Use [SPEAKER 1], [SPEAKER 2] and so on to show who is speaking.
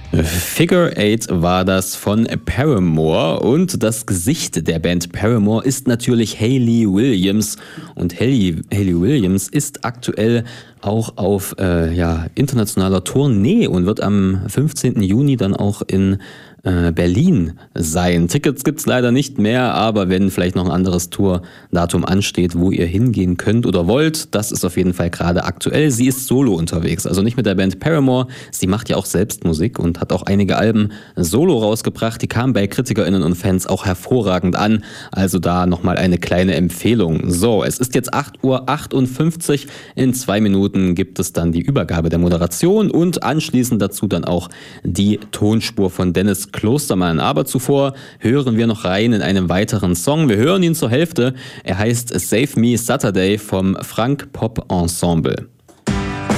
[SPEAKER 1] Figure Eight war das von Paramore und das Gesicht der Band Paramore ist natürlich Hayley Williams und Hayley Williams ist aktuell auch auf internationaler Tournee und wird am 15. Juni dann auch in Berlin sein. Tickets gibt's leider nicht mehr, aber wenn vielleicht noch ein anderes Tourdatum ansteht, wo ihr hingehen könnt oder wollt, das ist auf jeden Fall gerade aktuell. Sie ist solo unterwegs, also nicht mit der Band Paramore. Sie macht ja auch selbst Musik und hat auch einige Alben solo rausgebracht. Die kamen bei KritikerInnen und Fans auch hervorragend an. Also da nochmal eine kleine Empfehlung. So, es ist jetzt 8:58 Uhr. In 2 Minuten gibt es dann die Übergabe der Moderation und anschließend dazu dann auch die Tonspur von Dennis Klostermann. Aber zuvor hören wir noch rein in einen weiteren Song. Wir hören ihn zur Hälfte. Er heißt Save Me Saturday vom Frank Pop Ensemble.